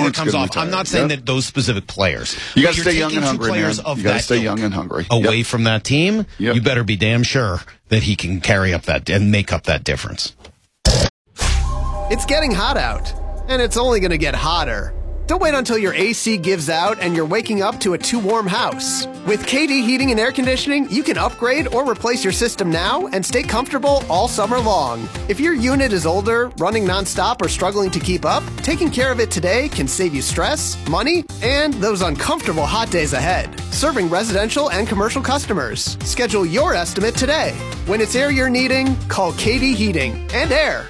that comes off. I'm not saying that those specific players. You got to stay young and hungry, man. You got to stay young and hungry. Away from that team, you better be damn sure that he can carry up that and make up that difference. It's getting hot out, and it's only going to get hotter. Don't wait until your AC gives out and you're waking up to a too warm house. With KD Heating and Air Conditioning, you can upgrade or replace your system now and stay comfortable all summer long. If your unit is older, running nonstop, or struggling to keep up, taking care of it today can save you stress, money, and those uncomfortable hot days ahead. Serving residential and commercial customers. Schedule your estimate today. When it's air you're needing, call KD Heating and Air.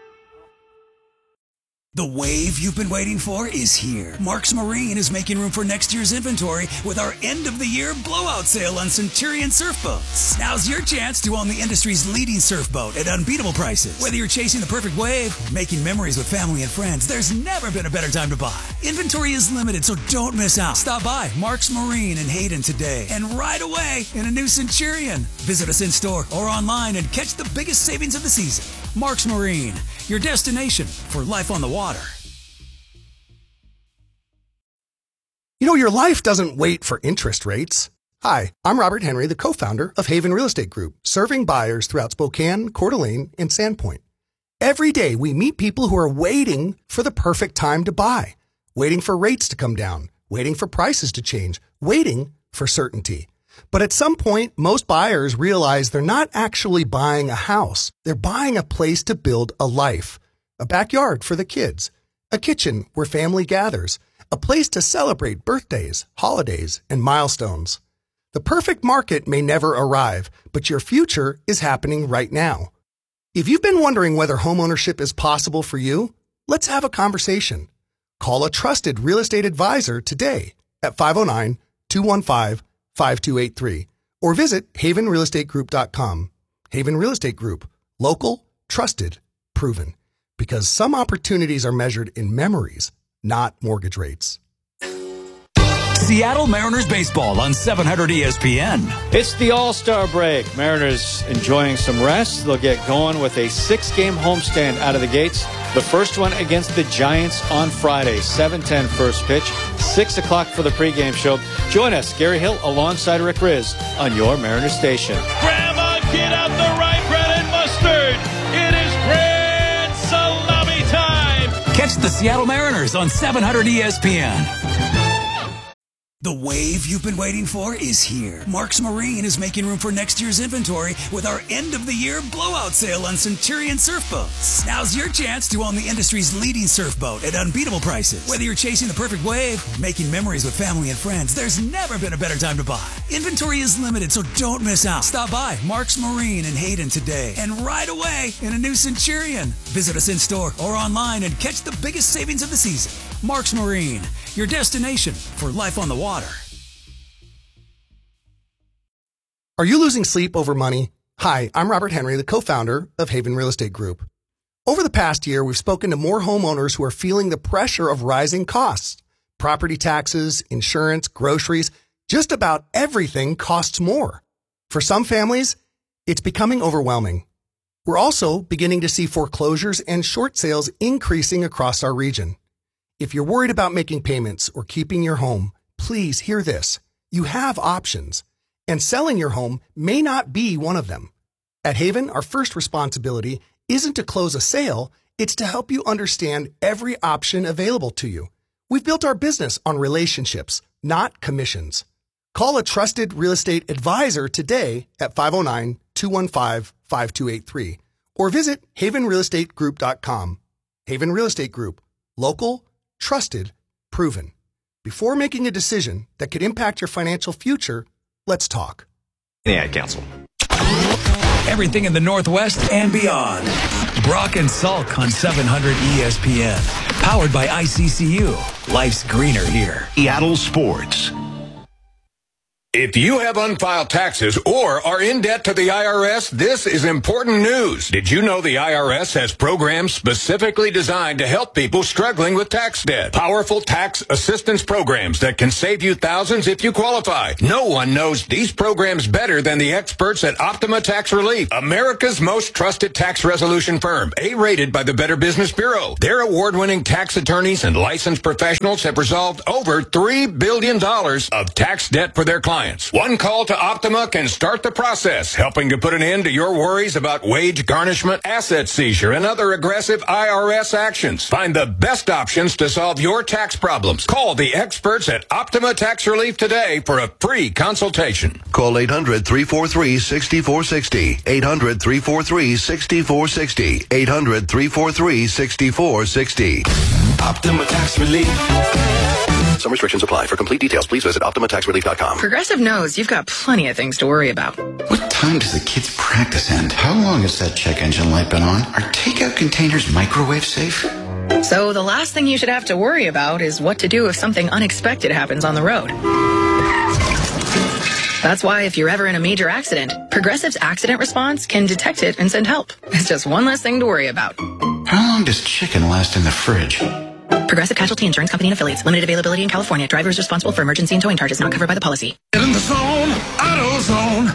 The wave you've been waiting for is here. Marks Marine is making room for next year's inventory with our end-of-the-year blowout sale on Centurion surf boats. Now's your chance to own the industry's leading surf boat at unbeatable prices. Whether you're chasing the perfect wave, making memories with family and friends, there's never been a better time to buy. Inventory is limited, so don't miss out. Stop by Marks Marine in Hayden today and ride away in a new Centurion. Visit us in-store or online and catch the biggest savings of the season. Marks Marine, your destination for life on the water. You know, your life doesn't wait for interest rates. Hi, I'm Robert Henry, the co-founder of Haven Real Estate Group, serving buyers throughout Spokane, Coeur d'Alene, and Sandpoint. Every day, we meet people who are waiting for the perfect time to buy, waiting for rates to come down, waiting for prices to change, waiting for certainty. But at some point, most buyers realize they're not actually buying a house. They're buying a place to build a life, a backyard for the kids, a kitchen where family gathers, a place to celebrate birthdays, holidays, and milestones. The perfect market may never arrive, but your future is happening right now. If you've been wondering whether homeownership is possible for you, let's have a conversation. Call a trusted real estate advisor today at 509-215-5283 or visit havenrealestategroup.com. Haven Real Estate Group. Local, trusted, proven. Because some opportunities are measured in memories, not mortgage rates. Seattle Mariners baseball on 700 ESPN. It's the All-Star break. Mariners enjoying some rest. They'll get going with a 6-game homestand out of the gates. The first one against the Giants on Friday, 7:10 first pitch, 6 o'clock for the pregame show. Join us, Gary Hill, alongside Rick Riz on your Mariners station. Grandma, get out the rye bread and mustard. It is grand salami time. Catch the Seattle Mariners on 700 ESPN. The wave you've been waiting for is here. Marks Marine is making room for next year's inventory with our end-of-the-year blowout sale on Centurion surf boats. Now's your chance to own the industry's leading surf boat at unbeatable prices. Whether you're chasing the perfect wave, making memories with family and friends, there's never been a better time to buy. Inventory is limited, so don't miss out. Stop by Marks Marine in Hayden today and ride away in a new Centurion. Visit us in-store or online and catch the biggest savings of the season. Marks Marine, your destination for life on the water. Are you losing sleep over money? Hi, I'm Robert Henry, the co-founder of Haven Real Estate Group. Over the past year, we've spoken to more homeowners who are feeling the pressure of rising costs. Property taxes, insurance, groceries, just about everything costs more. For some families, it's becoming overwhelming. We're also beginning to see foreclosures and short sales increasing across our region. If you're worried about making payments or keeping your home, please hear this. You have options, and selling your home may not be one of them. At Haven, our first responsibility isn't to close a sale, it's to help you understand every option available to you. We've built our business on relationships, not commissions. Call a trusted real estate advisor today at 509-215-5283 or visit havenrealestategroup.com. Haven Real Estate Group. Local, trusted, proven. Before making a decision that could impact your financial future, let's talk. Ad Council. Everything in the Northwest and beyond. Brock and Salk on 700 ESPN. Powered by ICCU. Life's greener here. Seattle Sports. If you have unfiled taxes or are in debt to the IRS, this is important news. Did you know the IRS has programs specifically designed to help people struggling with tax debt? Powerful tax assistance programs that can save you thousands if you qualify. No one knows these programs better than the experts at Optima Tax Relief, America's most trusted tax resolution firm, A-rated by the Better Business Bureau. Their award-winning tax attorneys and licensed professionals have resolved over $3 billion of tax debt for their clients. One call to Optima can start the process, helping to put an end to your worries about wage garnishment, asset seizure, and other aggressive IRS actions. Find the best options to solve your tax problems. Call the experts at Optima Tax Relief today for a free consultation. Call 800-343-6460. 800-343-6460. 800-343-6460. Optima Tax Relief. Some restrictions apply. For complete details, please visit OptimaTaxRelief.com. Progressive knows you've got plenty of things to worry about. What time does the kids' practice end? How long has that check engine light been on? Are takeout containers microwave safe? So the last thing you should have to worry about is what to do if something unexpected happens on the road. That's why if you're ever in a major accident, Progressive's accident response can detect it and send help. It's just one less thing to worry about. How long does chicken last in the fridge? Progressive Casualty Insurance Company and Affiliates. Limited availability in California. Driver is responsible for emergency and towing charges not covered by the policy. Get in the zone, AutoZone.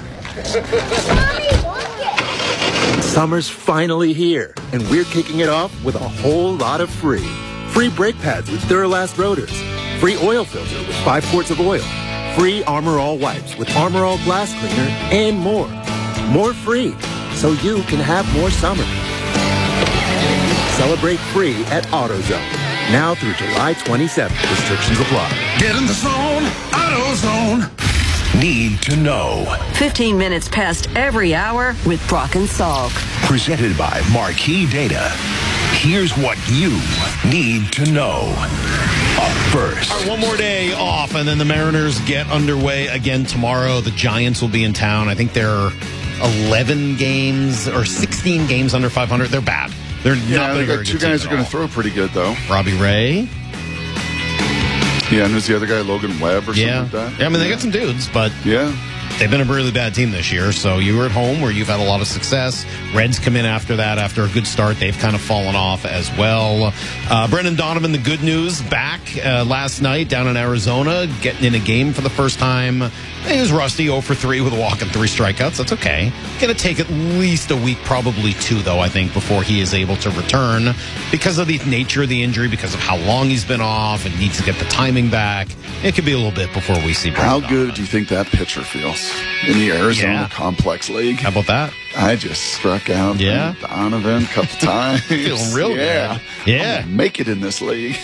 Summer's finally here, and we're kicking it off with a whole lot of free. Free brake pads with Duralast rotors. Free oil filter with 5 quarts of oil. Free Armor All wipes with Armor All glass cleaner, and more. More free, so you can have more summer. Celebrate free at AutoZone. Now through July 27th. Restrictions apply. Get in the zone, AutoZone. Need to know. 15 minutes past every hour with Brock and Salk. Presented by Marquee Data. Here's what you need to know. Up first. All right, one more day off, and then the Mariners get underway again tomorrow. The Giants will be in town. I think they're 11 games or 16 games under 500. They're bad. They're not they very got good two guys team are going at to throw pretty good, though. Robbie Ray. Yeah, and who's the other guy, Logan Webb or something like that? Yeah, I mean, they got some dudes, but they've been a really bad team this year. So you were at home where you've had a lot of success. Reds come in after that, after a good start. They've kind of fallen off as well. Brendan Donovan, the good news, back last night down in Arizona, getting in a game for the first time. He was rusty, 0 for 3 with a walk and 3 strikeouts. That's okay. Going to take at least a week, probably 2, though, I think, before he is able to return because of the nature of the injury, because of how long he's been off and needs to get the timing back. It could be a little bit before we see Brendan How good do you think that pitcher feels in the Arizona Complex League? How about that? I just struck out Donovan a couple times. Feeling real good. Yeah. I'm gonna make it in this league.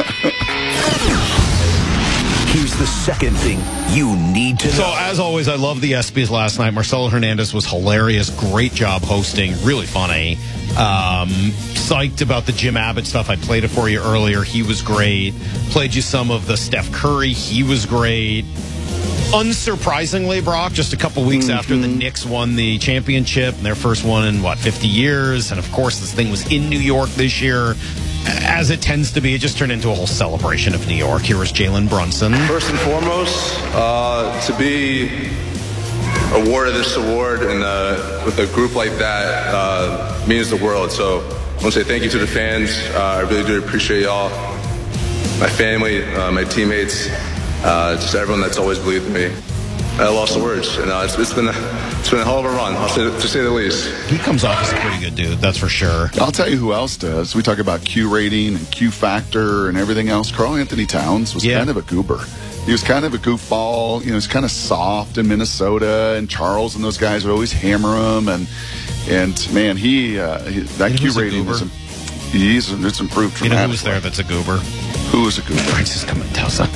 Here's the second thing you need to know. So, as always, I love the ESPYs last night. Marcelo Hernandez was hilarious. Great job hosting. Really funny. Psyched about the Jim Abbott stuff. I played it for you earlier. He was great. Played you some of the Steph Curry. He was great. Unsurprisingly, Brock, just a couple weeks after the Knicks won the championship, and their first one in, 50 years. And, of course, this thing was in New York this year. As it tends to be, it just turned into a whole celebration of New York. Here was Jalen Brunson. First and foremost, to be awarded this award and with a group like that means the world. So I want to say thank you to the fans. I really do appreciate y'all, my family, my teammates, just everyone that's always believed in me. I lost the words, and it's been a hell of a run, to say the least. He comes off as a pretty good dude, that's for sure. I'll tell you who else does. We talk about Q rating and Q factor and everything else. Karl Anthony Towns was kind of a goober. He was kind of a goofball. You know, he's kind of soft in Minnesota, and Charles and those guys would always hammer him. And man, that Q rating is it's improved dramatically. You know who was there that's a goober? Who was a goober? Francisco Mendoza.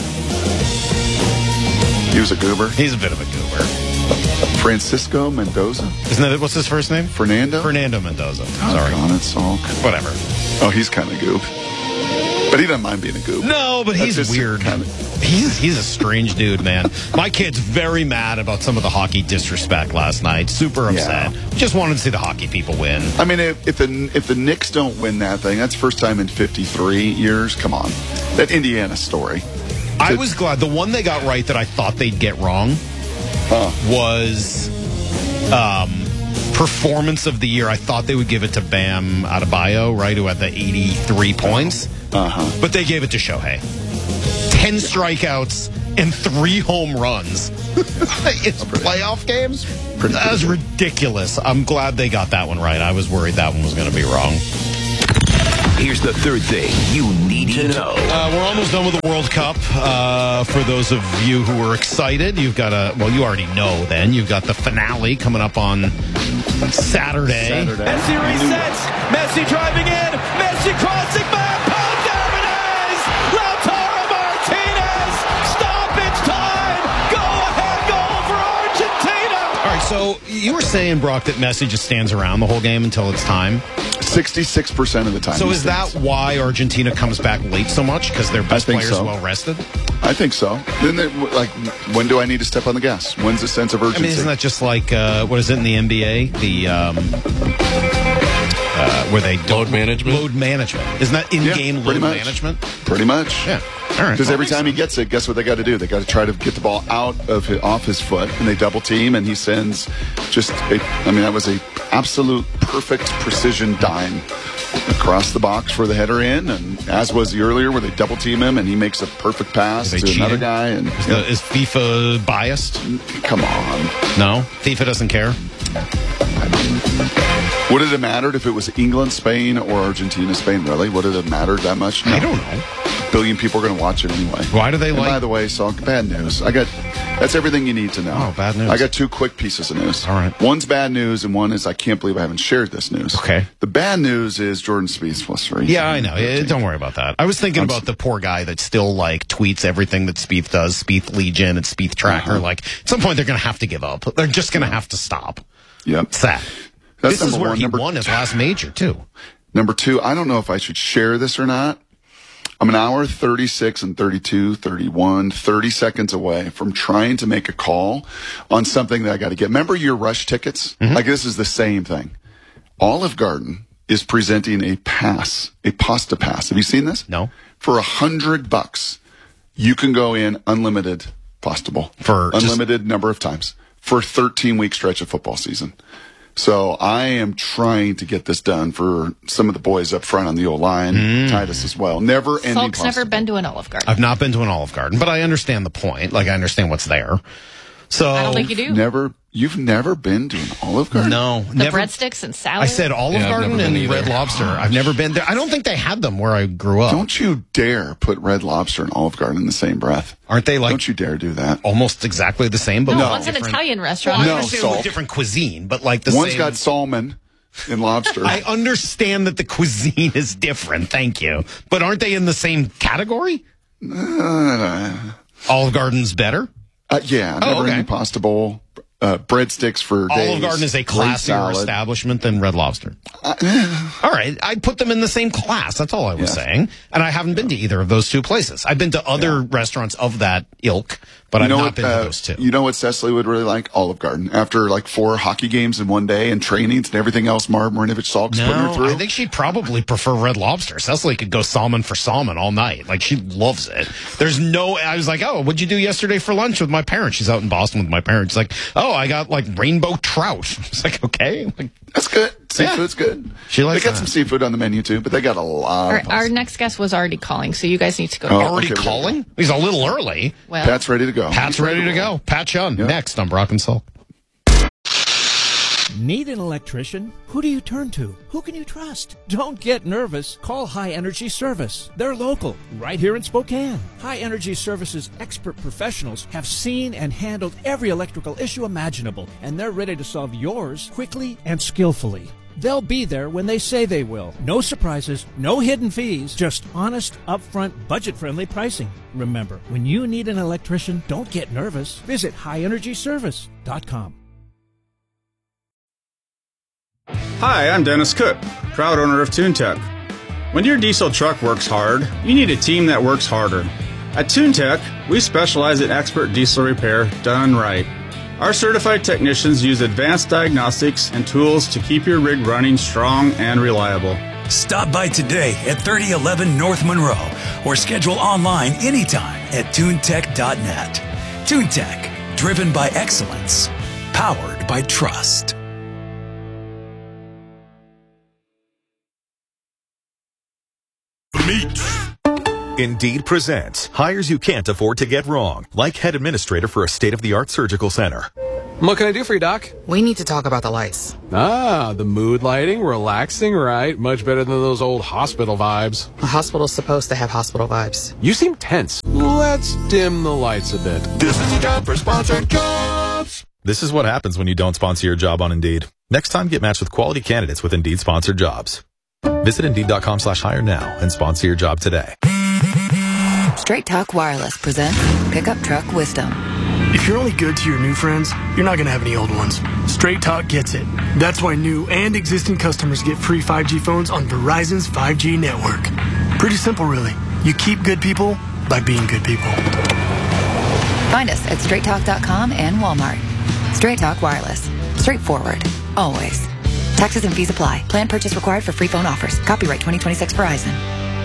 He was a goober? He's a bit of a goober. Francisco Mendoza? Isn't that what's his first name? Fernando Mendoza. Sorry. On it, Salk. Whatever. Oh, he's kind of goop. But he doesn't mind being a goob. No, but he's weird. He's a strange dude, man. My kid's very mad about some of the hockey disrespect last night. Super upset. Just wanted to see the hockey people win. I mean, if the Knicks don't win that thing, that's first time in 53 years. Come on. That Indiana story. I was glad. The one they got right that I thought they'd get wrong was performance of the year. I thought they would give it to Bam Adebayo, right, who had the 83 points. But they gave it to Shohei. 10 strikeouts and 3 home runs. It's playoff games? That was ridiculous. I'm glad they got that one right. I was worried that one was going to be wrong. Here's the third thing you need to know. We're almost done with the World Cup. For those of you who are excited, you've got you already know then. You've got the finale coming up on Saturday. Messi resets. Messi driving in. Messi crossing back. Paul Dermines. Lautaro Martinez. Stoppage time. Go-ahead goal for Argentina. All right, so you were saying, Brock, that Messi just stands around the whole game until it's time. 66% of the time. So is that why Argentina comes back late so much? Because their best players are well rested? I think so. Then, when do I need to step on the gas? When's the sense of urgency? I mean, isn't that just like, what is it in the NBA? Where they load management? Load management. Isn't that in-game load management? Pretty much. Yeah. All right. Because every time he gets it, guess what they got to do? They got to try to get the ball off his foot, and they double team, and he sends that was a absolute perfect precision dime across the box for the header in, and as was the earlier where they double team him and he makes a perfect pass to another guy. And is FIFA biased? Come on. No? FIFA doesn't care? Would it have mattered if it was England, Spain, or Argentina, Spain? Really? Would it have mattered that much? No. I don't know. A billion people are going to watch it anyway. Why do they By the way, so bad news. That's everything you need to know. Oh, bad news. I got 2 quick pieces of news. All right. One's bad news, and one is I can't believe I haven't shared this news. Okay. The bad news is Jordan Spieth's +3. Yeah, I know. Don't worry about that. I was thinking about the poor guy that still tweets everything that Spieth does, Spieth Legion and Spieth Tracker. At some point they're going to have to give up. They're just going to have to stop. Yep. It's sad. This is where he won his last major, too. Number 2, I don't know if I should share this or not. I'm an hour 36 and 32, 31, 30 seconds away from trying to make a call on something that I got to get. Remember your Rush tickets? Mm-hmm. This is the same thing. Olive Garden is presenting a pasta pass. Have you seen this? No. For $100, you can go in unlimited pasta bowl for unlimited number of times for a 13-week stretch of football season. So I am trying to get this done for some of the boys up front on the O-line, Titus as well. Salk's never been to an Olive Garden. I've not been to an Olive Garden, but I understand the point. I understand what's there. So I don't think you do. You've never been to an Olive Garden? No. The breadsticks and salad? I said Olive Garden and Red Lobster. I've never been there. I don't think they had them where I grew up. Don't you dare put Red Lobster and Olive Garden in the same breath. Aren't they Don't you dare do that. Almost exactly the same, but one's an Italian restaurant. Well, I understand with different cuisine, but the one's same. got salmon and lobster. I understand that the cuisine is different. Thank you. But aren't they in the same category? Olive Garden's better? Yeah. Never-ending pasta bowl. Breadsticks for days. Olive Garden is a classier establishment than Red Lobster. All right. I'd put them in the same class. That's all I was saying. And I haven't been to either of those 2 places. I've been to other restaurants of that ilk, but I've not been to those 2. You know what Cecily would really like? Olive Garden. After 4 hockey games in one day and trainings and everything else Marinovich Salk's putting her through. I think she'd probably prefer Red Lobster. Cecily could go salmon for salmon all night. She loves it. I was like, oh, what'd you do yesterday for lunch with my parents? She's out in Boston with my parents. She's like, oh, I got rainbow trout. It's okay. That's good. Seafood's good. She likes They got some seafood on the menu too, but they got a lot. Our next guest was already calling, so you guys need to go. Calling? He's a little early. Well, Pat's ready to go. Pat's ready to go. Pat Chun, next on Brock and Salk. Need an electrician? Who do you turn to? Who can you trust? Don't get nervous. Call High Energy Service. They're local, right here in Spokane. High Energy Service's expert professionals have seen and handled every electrical issue imaginable, and they're ready to solve yours quickly and skillfully. They'll be there when they say they will. No surprises, no hidden fees, just honest, upfront, budget-friendly pricing. Remember, when you need an electrician, don't get nervous. Visit highenergyservice.com. Hi, I'm Dennis Cook, proud owner of TuneTech. When your diesel truck works hard, you need a team that works harder. At TuneTech, we specialize in expert diesel repair done right. Our certified technicians use advanced diagnostics and tools to keep your rig running strong and reliable. Stop by today at 3011 North Monroe or schedule online anytime at tunetech.net. TuneTech. Driven by excellence. Powered by trust. Indeed presents hires you can't afford to get wrong, like head administrator for a state-of-the-art surgical center. What can I do for you, Doc? We need to talk about the lights. Ah, the mood lighting, relaxing, right? Much better than those old hospital vibes. A hospital's supposed to have hospital vibes. You seem tense. Let's dim the lights a bit. This is a job for sponsored jobs. This is what happens when you don't sponsor your job on Indeed. Next time, get matched with quality candidates with Indeed sponsored jobs. Visit Indeed.com/hire now and sponsor your job today. Straight Talk Wireless presents Pickup Truck Wisdom. If you're only good to your new friends, you're not going to have any old ones. Straight Talk gets it. That's why new and existing customers get free 5G phones on Verizon's 5G network. Pretty simple, really. You keep good people by being good people. Find us at straighttalk.com and Walmart. Straight Talk Wireless. Straightforward. Always. Taxes and fees apply. Plan purchase required for free phone offers. Copyright 2026 Verizon.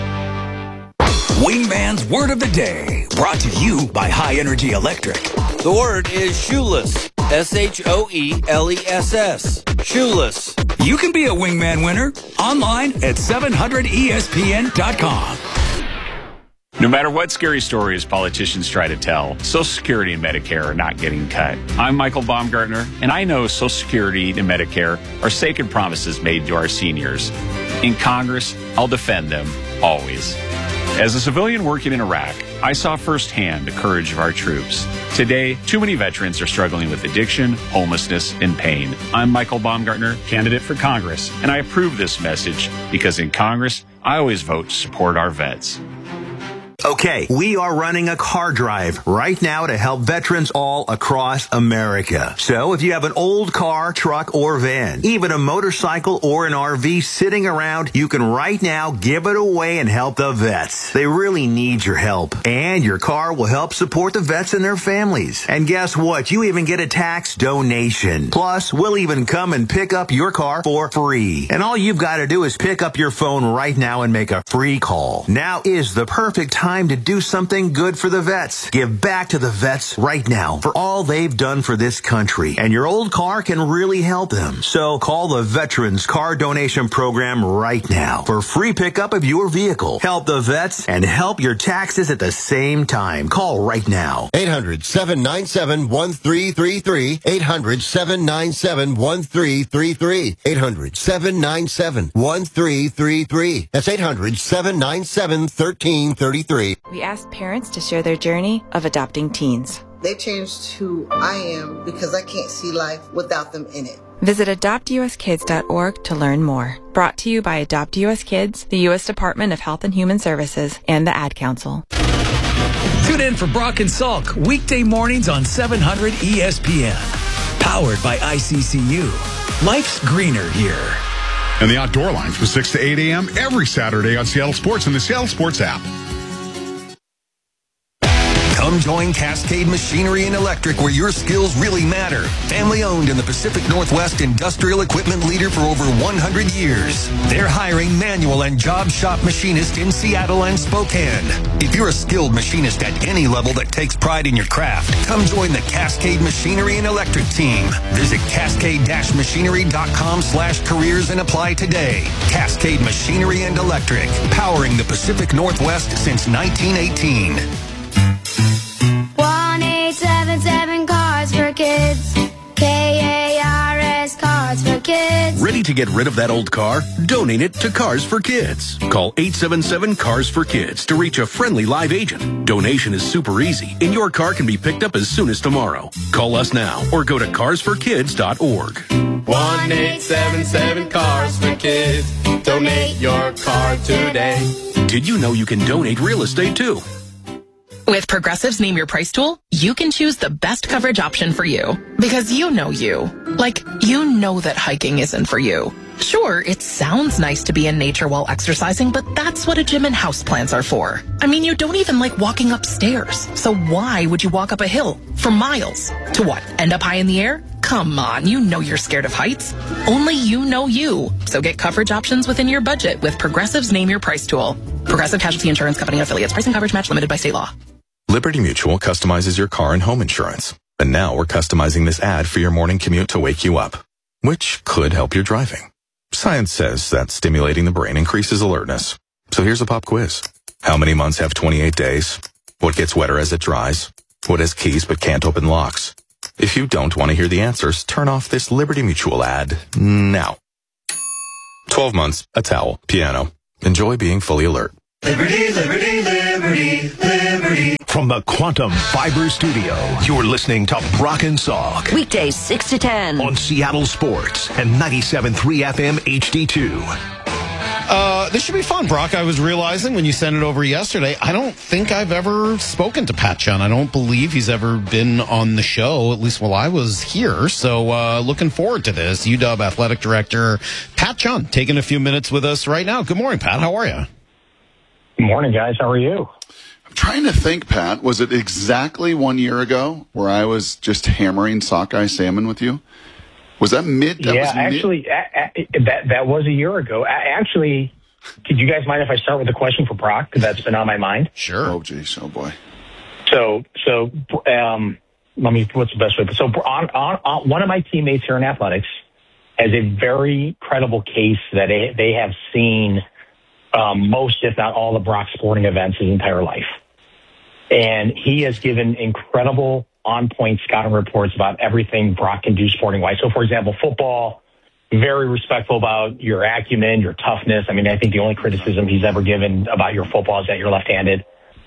Wingman's Word of the Day, brought to you by High Energy Electric. The word is shoeless. SHOELESS. Shoeless. You can be a Wingman winner online at 700ESPN.com. No matter what scary stories politicians try to tell, Social Security and Medicare are not getting cut. I'm Michael Baumgartner, and I know Social Security and Medicare are sacred promises made to our seniors. In Congress, I'll defend them, always. As a civilian working in Iraq, I saw firsthand the courage of our troops. Today, too many veterans are struggling with addiction, homelessness, and pain. I'm Michael Baumgartner, candidate for Congress, and I approve this message because in Congress, I always vote to support our vets. Okay, we are running a car drive right now to help veterans all across America. So if you have an old car, truck, or van, even a motorcycle or an RV sitting around, you can right now give it away and help the vets. They really need your help. And your car will help support the vets and their families. And guess what? You even get a tax donation. Plus, we'll even come and pick up your car for free. And all you've got to do is pick up your phone right now and make a free call. Now is the perfect time to do something good for the vets. Give back to the vets right now for all they've done for this country. And your old car can really help them. So call the Veterans Car Donation Program right now for free pickup of your vehicle. Help the vets and help your taxes at the same time. Call right now. 800-797-1333. 800-797-1333. 800-797-1333. That's 800-797-1333. We asked parents to share their journey of adopting teens. They changed who I am because I can't see life without them in it. Visit adoptuskids.org to learn more. Brought to you by Adopt US Kids, the U.S. Department of Health and Human Services, and the Ad Council. Tune in for Brock and Salk, weekday mornings on 700 ESPN. Powered by ICCU. Life's greener here. And the Outdoor Line from 6 to 8 a.m. every Saturday on Seattle Sports and the Seattle Sports app. Come join Cascade Machinery and Electric, where your skills really matter. Family owned and the Pacific Northwest industrial equipment leader for over 100 years. They're hiring manual and job shop machinists in Seattle and Spokane. If you're a skilled machinist at any level that takes pride in your craft, come join the Cascade Machinery and Electric team. Visit cascade-machinery.com/careers and apply today. Cascade Machinery and Electric, powering the Pacific Northwest since 1918. 1-877 Cars for Kids. KARS Cars for Kids. Ready to get rid of that old car? Donate it to Cars for Kids. Call 877 Cars for Kids to reach a friendly live agent. Donation is super easy, and your car can be picked up as soon as tomorrow. Call us now or go to carsforkids.org. 1-877 Cars for Kids. Donate your car today. Did you know you can donate real estate too? With Progressive's Name Your Price tool, you can choose the best coverage option for you. Because you know you. Like, you know that hiking isn't for you. Sure, it sounds nice to be in nature while exercising, but that's what a gym and houseplants are for. I mean, you don't even like walking upstairs. So why would you walk up a hill for miles? To what, end up high in the air? Come on, you know you're scared of heights. Only you know you. So get coverage options within your budget with Progressive's Name Your Price tool. Progressive Casualty Insurance Company and affiliates. Pricing coverage match limited by state law. Liberty Mutual customizes your car and home insurance. And now we're customizing this ad for your morning commute to wake you up, which could help your driving. Science says that stimulating the brain increases alertness. So here's a pop quiz. How many months have 28 days? What gets wetter as it dries? What has keys but can't open locks? If you don't want to hear the answers, turn off this Liberty Mutual ad now. 12 months, a towel, piano. Enjoy being fully alert. Liberty, liberty, liberty, liberty. From the Quantum Fiber Studio, you're listening to Brock and Salk. Weekdays 6 to 10. On Seattle Sports and 97.3 FM HD2. This should be fun, Brock. I was realizing when you sent it over yesterday, I don't think I've ever spoken to Pat Chun. I don't believe he's ever been on the show, at least while I was here. So looking forward to this. UW Athletic Director Pat Chun taking a few minutes with us right now. Good morning, Pat. How are you? Good morning, guys. How are you? I'm trying to think, Pat. Was it exactly 1 year ago where I was just hammering sockeye salmon with you? Was that mid? That was a year ago. Actually, could you guys mind if I start with a question for Brock? Because that's been on my mind. Sure. Oh, geez. Oh, boy. So, let me, what's the best way? So, on one of my teammates here in athletics has a very credible case that they have seen most, if not all, the Brock sporting events his entire life. And he has given incredible on-point scouting reports about everything Brock can do sporting-wise. So, for example, football, very respectful about your acumen, your toughness. I mean, I think the only criticism he's ever given about your football is that you're left-handed.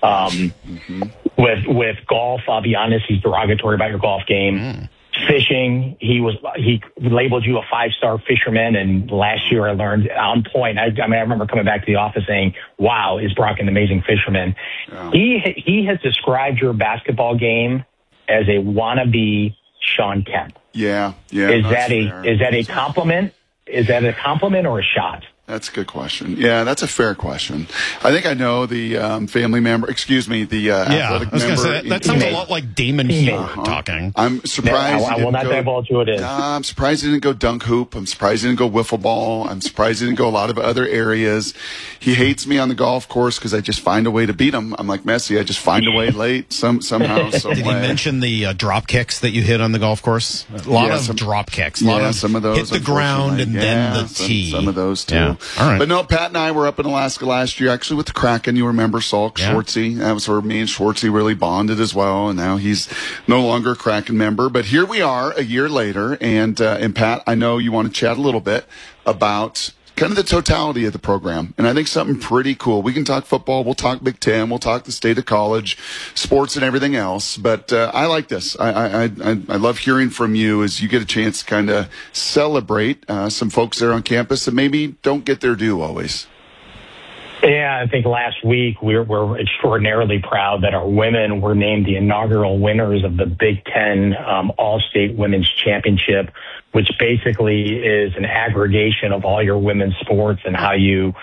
With golf, I'll be honest, he's derogatory about your golf game. Fishing, he labeled you a 5-star fisherman, and last year I learned on point. I remember coming back to the office saying, "Wow, is Brock an amazing fisherman?" Yeah. He has described your basketball game as a wannabe Sean Kemp. Yeah. Is that a compliment? Is that a compliment or a shot? That's a good question. Yeah, that's a fair question. I think I know the family member, athletic member. Say, that sounds a lot like Damon Heath talking. I'm surprised. I will not divulge who it is. I'm surprised he didn't go dunk hoop. I'm surprised he didn't go wiffle ball. I'm surprised he didn't go a lot of other areas. He hates me on the golf course because I just find a way to beat him. I'm like Messi. I just find a way late somehow. Did he mention the drop kicks that you hit on the golf course? A lot of drop kicks. Some of those. Hit the ground and then the tee. Some of those too. Yeah. All right. But no, Pat and I were up in Alaska last year, actually with the Kraken. You remember Salk, Schwartzy. That was where me and Schwartzy really bonded as well. And now he's no longer a Kraken member. But here we are a year later. And Pat, I know you want to chat a little bit about kind of the totality of the program. And I think something pretty cool. We can talk football. We'll talk Big Ten. We'll talk the state of college, sports, and everything else. But I like this. I love hearing from you as you get a chance to kind of celebrate some folks there on campus that maybe don't get their due always. Yeah, I think last week we're extraordinarily proud that our women were named the inaugural winners of the Big Ten All-State Women's Championship, which basically is an aggregation of all your women's sports and how you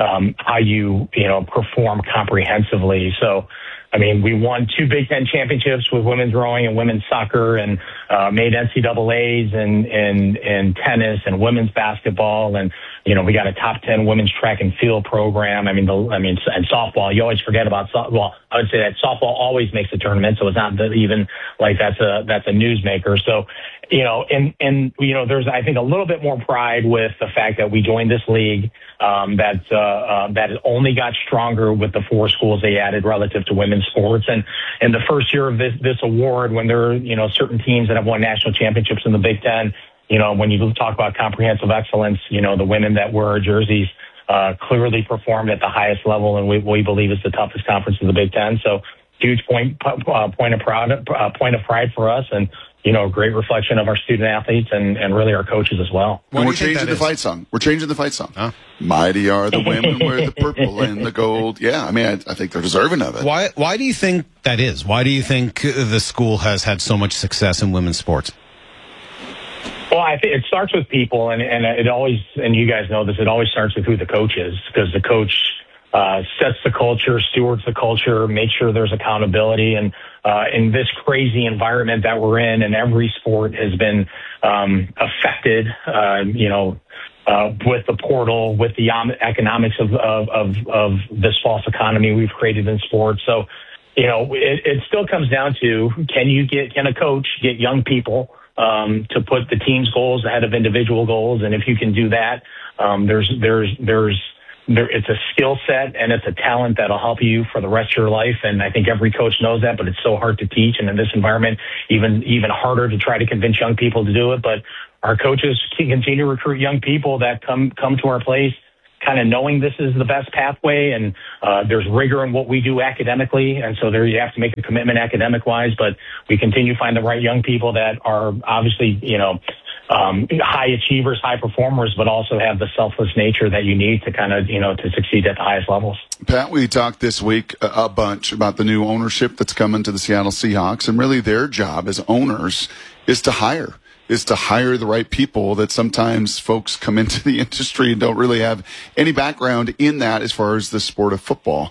perform comprehensively. So, I mean, we won 2 Big Ten championships with women's rowing and women's soccer, and made NCAAs in tennis and women's basketball, and we got a top 10 women's track and field program. And softball. You always forget about softball. I would say that softball always makes the tournament, so it's not even like that's a newsmaker. So, there's I think a little bit more pride with the fact that we joined this league. That only got stronger with the 4 schools they added relative to women's sports. And in the first year of this award, when there are, certain teams that have won national championships in the Big Ten, when you talk about comprehensive excellence, the women that wear jerseys, clearly performed at the highest level, and we believe it's the toughest conference in the Big Ten. So huge point of pride for us, and a great reflection of our student athletes and really our coaches as well. And we're changing the fight song. Huh? Mighty are the women, wear the purple and the gold. Yeah, I think they're deserving of it. Why do you think that is? Why do you think the school has had so much success in women's sports? Well, I think it starts with people, and it always, and you guys know this, it always starts with who the coach is, because the coach sets the culture, stewards the culture, makes sure there's accountability. And in this crazy environment that we're in, and every sport has been affected, with the portal, with the economics of this false economy we've created in sports. So, it still comes down to can a coach get young people to put the team's goals ahead of individual goals, and if you can do that, it's a skill set and it's a talent that'll help you for the rest of your life. And I think every coach knows that, but it's so hard to teach. And in this environment, even harder to try to convince young people to do it. But our coaches can continue to recruit young people that come to our place kind of knowing this is the best pathway, and there's rigor in what we do academically. And so there you have to make a commitment academic wise, but we continue to find the right young people that are obviously, high achievers, high performers, but also have the selfless nature that you need to kind of, to succeed at the highest levels. Pat, we talked this week a bunch about the new ownership that's coming to the Seattle Seahawks, and really their job as owners is to hire the right people. That sometimes folks come into the industry and don't really have any background in that as far as the sport of football.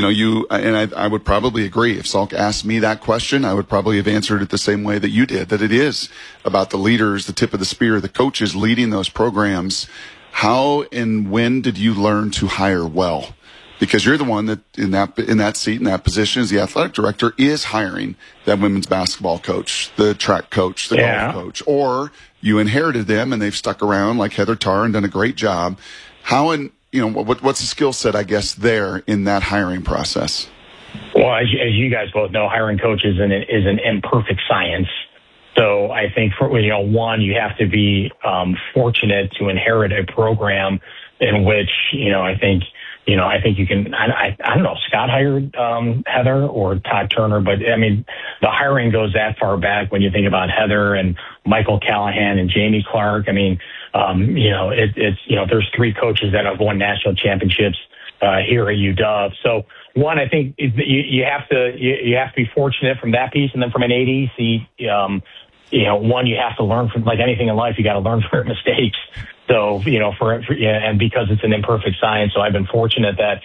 I would probably agree. If Salk asked me that question, I would probably have answered it the same way that you did, that it is about the leaders, the tip of the spear, the coaches leading those programs. How and when did you learn to hire well? Because you're the one that in that seat, in that position as the athletic director, is hiring that women's basketball coach, the track coach, the golf coach, or you inherited them and they've stuck around like Heather Tarr and done a great job. How what's the skill set, I guess, there in that hiring process? Well, as you guys both know, hiring coaches is an imperfect science. So I think one, you have to be fortunate to inherit a program in which I think you can. I don't know. Scott hired Heather or Todd Turner, but I mean, the hiring goes that far back when you think about Heather and Michael Callahan and Jamie Clark. I mean, there's three coaches that have won national championships here at UW. So one, I think you have to be fortunate from that piece, and then from an AD, one, you have to learn from, like anything in life, you got to learn from your mistakes. So, and because it's an imperfect science, so I've been fortunate that,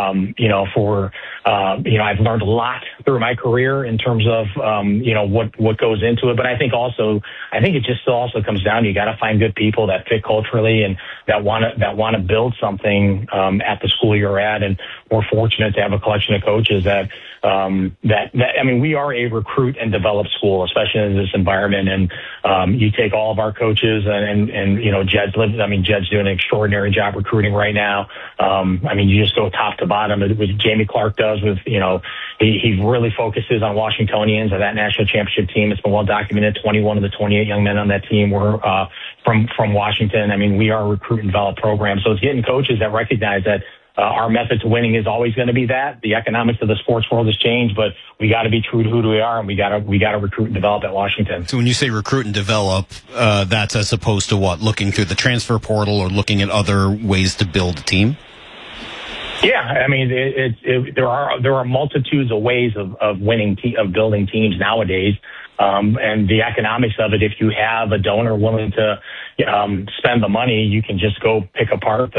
I've learned a lot through my career in terms of, what goes into it. But I think it just still also comes down to, you got to find good people that fit culturally and that want to build something, at the school you're at. And we're fortunate to have a collection of coaches that we are a recruit and develop school, especially in this environment. And, you take all of our coaches and Jed's doing an extraordinary job recruiting right now. You just go top to bottom with Jamie Clark does with, he really focuses on Washingtonians and that national championship team. It's been well documented. 21 of the 28 young men on that team were, from Washington. I mean, we are a recruit and develop program. So it's getting coaches that recognize that, our method to winning is always going to be that. The economics of the sports world has changed, but we got to be true to who we are, and we got to recruit and develop at Washington. So when you say recruit and develop, that's as opposed to what? Looking through the transfer portal or looking at other ways to build a team? Yeah, I mean, there are multitudes of ways of winning, of building teams nowadays. And the economics of it, if you have a donor willing to spend the money, you can just go pick apart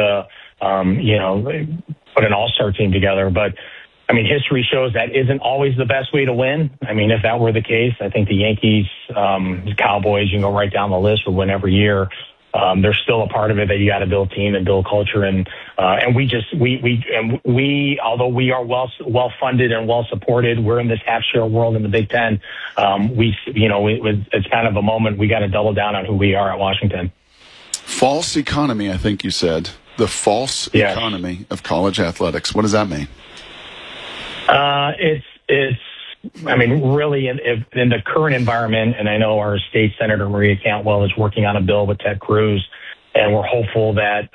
put an all-star team together. But, I mean, history shows that isn't always the best way to win. I mean, if that were the case, I think the Yankees, the Cowboys, you can go right down the list, would win every year. There's still a part of it that you got to build team and build culture. And although we are well funded and well supported, we're in this half share world in the Big Ten. It's kind of a moment we got to double down on who we are at Washington. False economy, I think you said. The false economy of college athletics. What does that mean? Really in the current environment, and I know our state senator Maria Cantwell is working on a bill with Ted Cruz, and we're hopeful that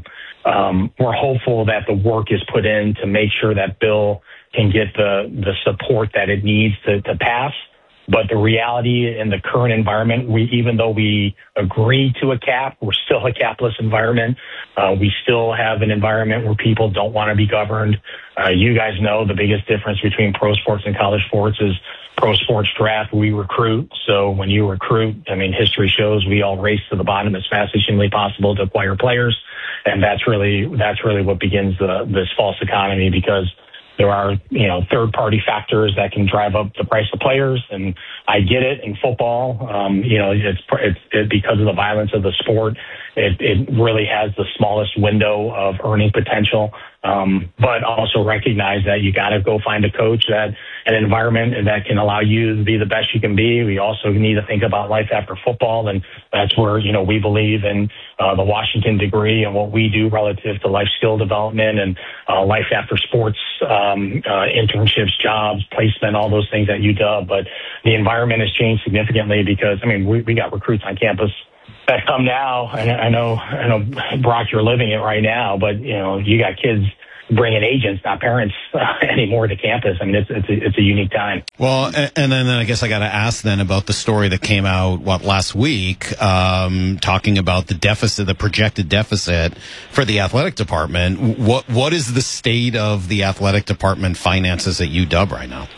the work is put in to make sure that bill can get the support that it needs to pass. But the reality in the current environment, even though we agree to a cap, we're still a capless environment. We still have an environment where people don't want to be governed. You guys know the biggest difference between pro sports and college sports is pro sports draft. We recruit. So when you recruit, I mean, history shows we all race to the bottom as fast as humanly possible to acquire players. And that's really what begins this false economy, because there are, third-party factors that can drive up the price of players, and I get it in football. It's because of the violence of the sport it really has the smallest window of earning potential. But also recognize that you got to go find a coach an environment that can allow you to be the best you can be. We also need to think about life after football, and that's where, we believe in the Washington degree and what we do relative to life skill development and life after sports, internships, jobs, placement, all those things at UW. But the environment has changed significantly because, we got recruits on campus that come now, and I know, Brock, you're living it right now, but, you got kids bringing agents, not parents anymore to campus. It's a unique time. Well, and then I guess I got to ask then about the story that came out, last week, talking about the projected deficit for the athletic department. What is the state of the athletic department finances at UW right now?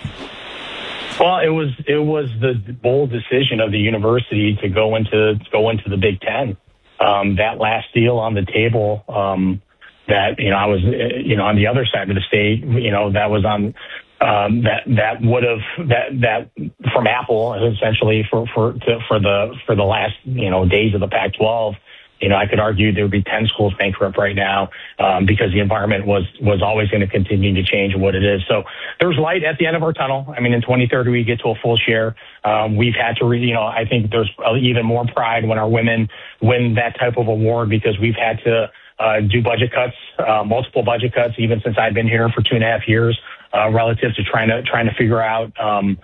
Well, it was the bold decision of the university to go into the Big Ten. That last deal on the table, that I was on the other side of the state, that was on that would have that from Apple essentially for the last days of the Pac-12. I could argue there would be 10 schools bankrupt right now because the environment was always going to continue to change what it is. So there's light at the end of our tunnel. In 2030, we get to a full share. We've had to, I think there's even more pride when our women win that type of award because we've had to do budget cuts, multiple budget cuts, even since I've been here for 2.5 years, relative to trying to figure out,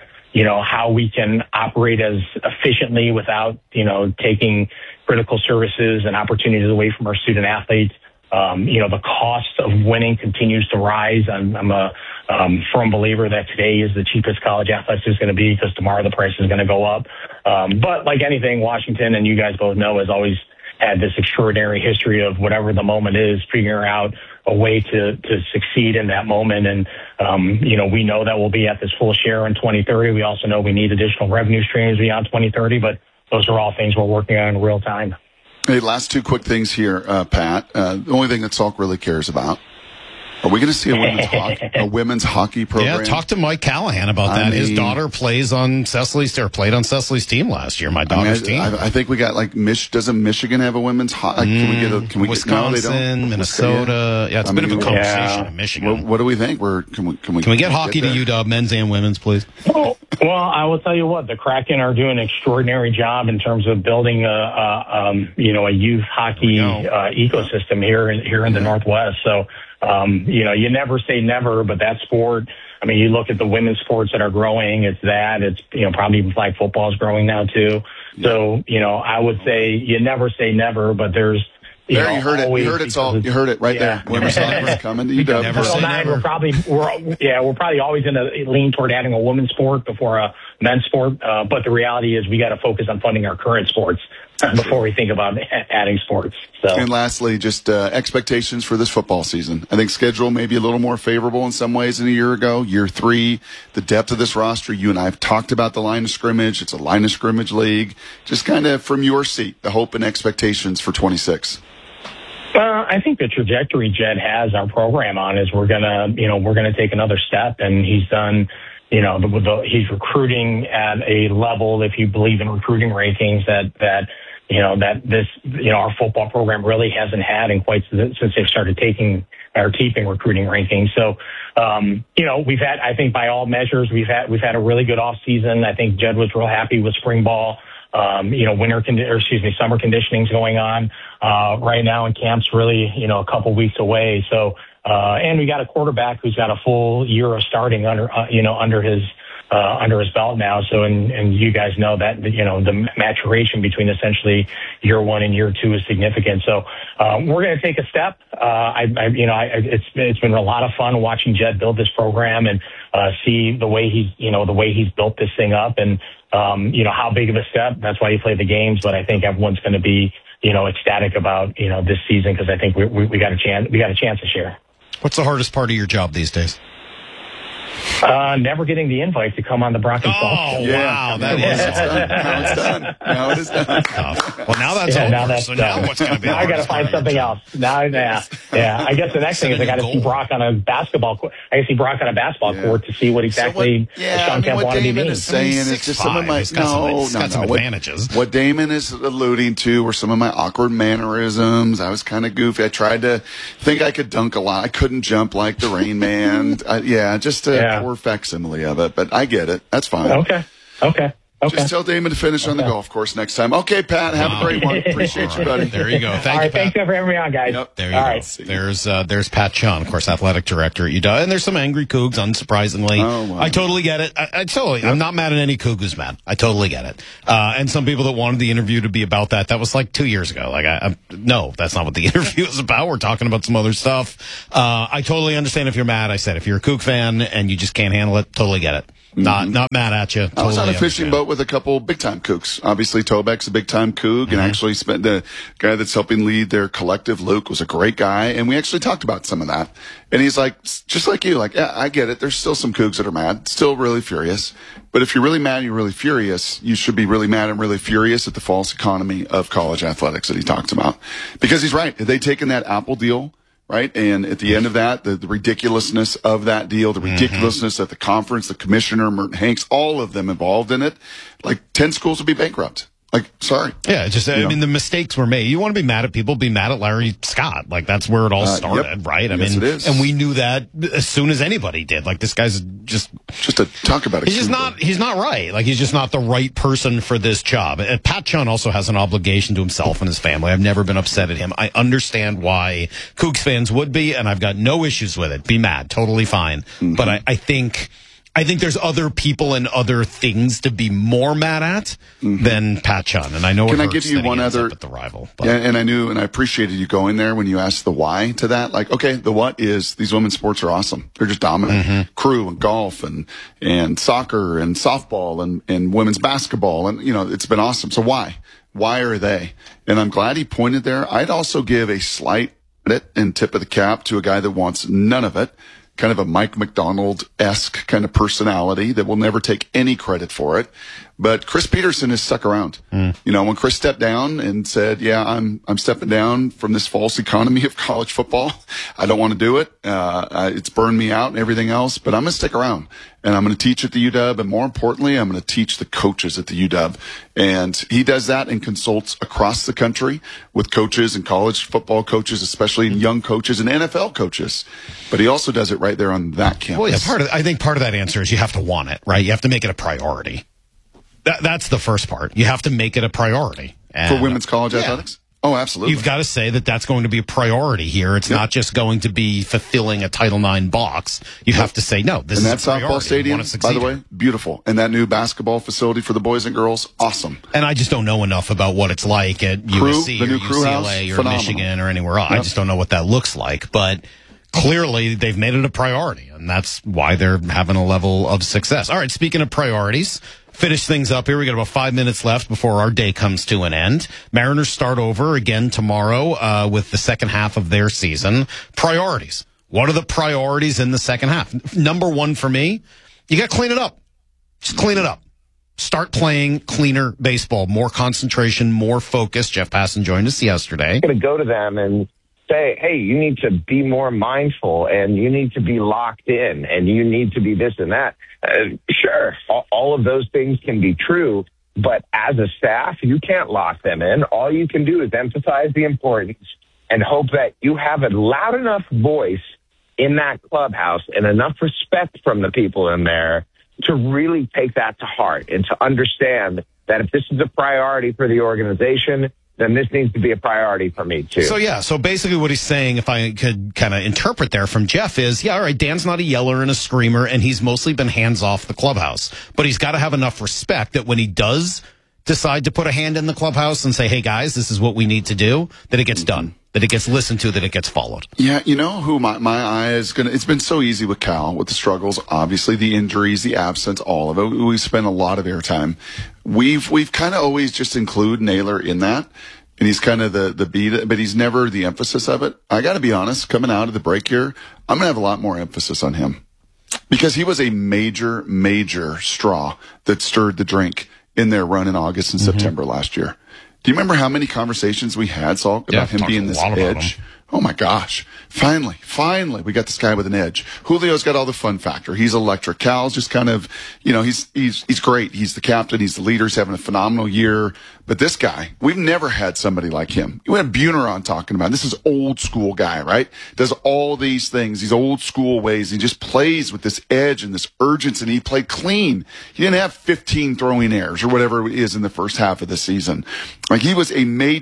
how we can operate as efficiently without, taking critical services and opportunities away from our student athletes. The cost of winning continues to rise. I'm a firm believer that today is the cheapest college athletics is going to be because tomorrow the price is going to go up. But like anything, Washington, and you guys both know, has always had this extraordinary history of whatever the moment is, figuring out a way to succeed in that moment. And, we know that we'll be at this full share in 2030. We also know we need additional revenue streams beyond 2030, but those are all things we're working on in real time. Hey, last two quick things here, Pat. The only thing that Salk really cares about. Are we going to see a women's hockey program? Yeah, talk to Mike Callahan about that. His daughter played on Cecily's team last year. My daughter's team. I think we got doesn't Michigan have a women's hockey? Can we Wisconsin, Minnesota? Yeah, it's a bit of a conversation in Michigan. What do we think? Can we get hockey to UW, men's and women's, please? Well, I will tell you what, the Kraken are doing an extraordinary job in terms of building a youth hockey ecosystem here in the Northwest. So. You never say never, but that sport, you look at the women's sports that are growing, it's probably even flag football is growing now too. So, I would say you never say never, but there's, you heard it. You heard it, Saul. You heard it right there. Women's soccer is coming to UW. Never say never. We're probably always going to lean toward adding a women's sport before a men's sport. But the reality is we got to focus on funding our current sports before we think about adding sports. So. And lastly, just expectations for this football season. I think schedule may be a little more favorable in some ways than a year ago. Year 3, the depth of this roster. You and I have talked about the line of scrimmage. It's a line of scrimmage league. Just kind of from your seat, the hope and expectations for 26. I think the trajectory Jed has our program on is we're gonna take another step, and he's done. He's recruiting at a level, if you believe in recruiting rankings, that our football program really hasn't had in quite since they've started keeping recruiting rankings. So, we've had, I think by all measures, we've had a really good off season. I think Jed was real happy with spring ball. Summer conditioning's going on right now, and camp's really, a couple weeks away. So, and we got a quarterback who's got a full year of starting under his belt now. So, and you guys know that, the maturation between essentially year 1 and year 2 is significant. So, we're going to take a step. It's been a lot of fun watching Jed build this program and, see the way he's built this thing up and, how big of a step. That's why you play the games. But I think everyone's going to be, ecstatic about, this season because I think we got a chance to share. What's the hardest part of your job these days? Never getting the invite to come on the Brock and Salt. Oh, wow. That Now it's done. Now it is done. Well, now that's over. Now that's so done. now what's going to be? Now I got to find something else. Now, yeah. I guess the next thing is I got to see Brock on a basketball court. I got to see Brock on a basketball court to see what exactly Sean Kemp wanted me to mean. Is saying is just some of my some advantages. What Damon is alluding to were some of my awkward mannerisms. I was kind of goofy. I tried to think I could dunk a lot. I couldn't jump like the Rain Man. Just a poor facsimile of it. But I get it. That's fine. Okay. Just tell Damon to finish on the golf course next time. Okay, Pat, have a great one. Appreciate you, buddy. There you go. Thank you, Pat. Thanks for having me on, guys. Yep. There you go. There's Pat Chun, of course, athletic director at UW. And there's some angry Cougs, unsurprisingly. Oh, wow. I totally get it. I'm not mad at any Coug who's mad. I totally get it. And some people that wanted the interview to be about that was like 2 years ago. Like, no, that's not what the interview is about. We're talking about some other stuff. I totally understand if you're mad. I said, if you're a Coug fan and you just can't handle it, totally get it. Not mad at you. Totally I was on a fishing boat with a couple big-time Cougs. Obviously, Tobek's a big-time Coug, and actually spent the guy that's helping lead their collective, Luke, was a great guy, and we actually talked about some of that. And he's like, just like you, yeah, I get it. There's still some Cougs that are mad, still really furious. But if you're really mad and you're really furious, you should be really mad and really furious at the false economy of college athletics that he talks about. Because he's right. Had they taken that Apple deal, right? And at the end of that, the ridiculousness of that deal, the ridiculousness at the conference, the commissioner, Merton Hanks, all of them involved in it, like 10 schools would be bankrupt. Like, sorry. Yeah, I mean, the mistakes were made. You want to be mad at people, be mad at Larry Scott. Like, that's where it all started, right? Yes, it is. And we knew that as soon as anybody did. Like, this guy's just to talk about it. He's not right. Like, he's just not the right person for this job. And Pat Chun also has an obligation to himself and his family. I've never been upset at him. I understand why Cougs fans would be, and I've got no issues with it. Be mad. Totally fine. But I think there's other people and other things to be more mad at than Pat Chun. And I know Can I give you one other at the rival? Yeah, and I appreciated you going there when you asked the why to that. Like, okay, the what is these women's sports are awesome. They're just dominant. Crew and golf and soccer and softball and women's basketball. And, it's been awesome. So why? Why are they? And I'm glad he pointed there. I'd also give a slight credit and tip of the cap to a guy that wants none of it. Kind of a Mike McDonald-esque kind of personality that will never take any credit for it. But Chris Peterson has stuck around. When Chris stepped down and said, yeah, I'm stepping down from this false economy of college football. I don't want to do it. It's burned me out and everything else, but I'm going to stick around and I'm going to teach at the UW. And more importantly, I'm going to teach the coaches at the UW. And he does that and consults across the country with coaches and college football coaches, especially young coaches and NFL coaches. But he also does it right there on that campus. Well, yeah, I think part of that answer is you have to want it, right? You have to make it a priority. That's the first part. You have to make it a priority. For women's college athletics? Oh, absolutely. You've got to say that that's going to be a priority here. It's not just going to be fulfilling a Title IX box. You have to say, no, this is a priority. And that softball stadium, by the way, beautiful. And that new basketball facility for the boys and girls, awesome. And I just don't know enough about what it's like at USC or UCLA or Michigan or anywhere else. I just don't know what that looks like. But clearly, they've made it a priority, and that's why they're having a level of success. All right, speaking of priorities, finish things up here. We got about 5 minutes left before our day comes to an end. Mariners start over again tomorrow with the second half of their season. Priorities. What are the priorities in the second half? Number one for me, you got to clean it up. Just clean it up. Start playing cleaner baseball, more concentration, more focus. Jeff Passan joined us yesterday. I'm going to go to them and say, hey, you need to be more mindful and you need to be locked in and you need to be this and that. Sure, all of those things can be true, but as a staff, you can't lock them in. All you can do is emphasize the importance and hope that you have a loud enough voice in that clubhouse and enough respect from the people in there to really take that to heart and to understand that if this is a priority for the organization, then this needs to be a priority for me, too. So basically what he's saying, if I could kind of interpret there from Jeff, is, all right, Dan's not a yeller and a screamer, and he's mostly been hands off the clubhouse. But he's got to have enough respect that when he does decide to put a hand in the clubhouse and say, hey, guys, this is what we need to do, that it gets done, that it gets listened to, that it gets followed. Yeah, you know who my eye is going to... It's been so easy with Cal, with the struggles, obviously, the injuries, the absence, all of it. We've spent a lot of airtime. We've kind of always just include Naylor in that. And he's kind of the beat, but he's never the emphasis of it. I got to be honest, coming out of the break here, I'm going to have a lot more emphasis on him. Because he was a major, major straw that stirred the drink in their run in August and September last year. Do you remember how many conversations we had, Salk, about him being this edge? Oh my gosh. Finally, we got this guy with an edge. Julio's got all the fun factor. He's electric. Cal's just kind of, he's great. He's the captain. He's the leader. He's having a phenomenal year. But this guy, we've never had somebody like him. We had Buhner on talking about it. This is old school guy, right? Does all these things, these old school ways. He just plays with this edge and this urgency, and he played clean. He didn't have 15 throwing errors or whatever it is in the first half of the season. Like, he was a